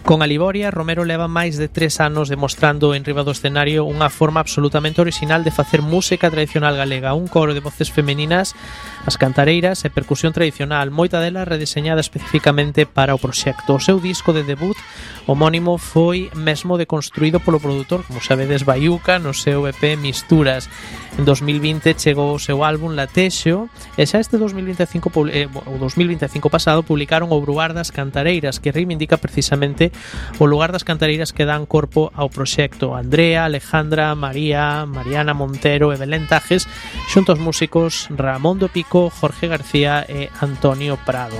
Con Aliboria, Romero leva máis de 3 anos demostrando en riba do escenario unha forma absolutamente original de facer música tradicional galega, un coro de voces femeninas, as cantareiras e percusión tradicional, moita dela redeseñada especificamente para o proxecto. O seu disco de debut homónimo foi mesmo deconstruído polo produtor, como sabedes, Baiuca, no seu EP Misturas. En 2020 chegou o seu álbum Latexo e xa este 2025 pasado publicaron o Bruar das Cantareiras, que reivindica precisamente o lugar das cantareiras que dan corpo ao proxecto. Andrea, Alejandra, María, Mariana Montero e Belén Tajes xunto aos músicos Ramón do Pico, Jorge García e Antonio Prado.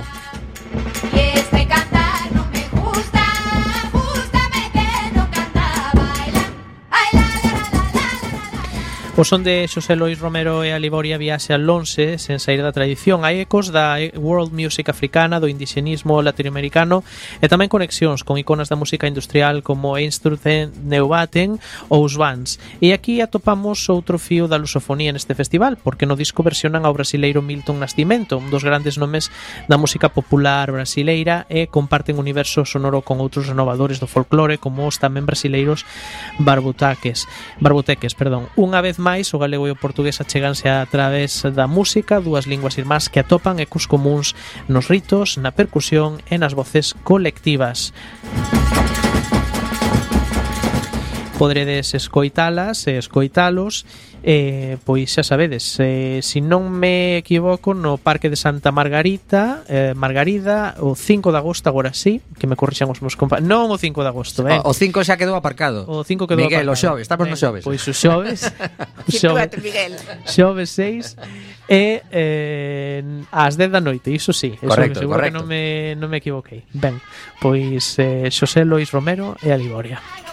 O son de Xosé Lois Romero e Aliboria viaxe al lonxe sen sair da tradición. Hai ecos da world music africana, do indigenismo latinoamericano e tamén conexións con iconas da música industrial como Einstürzen, Neubaten ou os Vans. E aquí atopamos outro fío da lusofonía neste festival, porque no disco versionan ao brasileiro Milton Nascimento, un dos grandes nomes da música popular brasileira, e comparten universo sonoro con outros renovadores do folclore como os tamén brasileiros Barbuteques. Unha vez máis, o galego e o portugués acheganse a través da música, dúas linguas irmás que atopan ecos comuns nos ritos, na percusión e nas voces colectivas. Poderedes escoitalas e escoitalos, pois xa sabedes, se non me equivoco, no Parque de Santa Margarida, o 5 de agosto, agora sí, que me corrixan os meus compañeros. Non o 5 de agosto, ben. O 5 xa quedou aparcado. O 5 quedou Miguel, aparcado. o xoves, estamos no xoves. Pois o xoves, xoves 6 e ás 10 da noite, iso sí, correcto, seguro correcto. Que non me equivoquei. Ben, pois Xosé Lois Romero e Aliboria.